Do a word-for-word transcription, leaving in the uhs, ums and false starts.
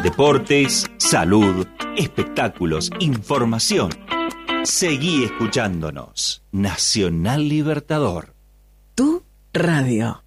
Deportes, salud, espectáculos, información. Seguí escuchándonos. Nacional Libertador. Tu radio.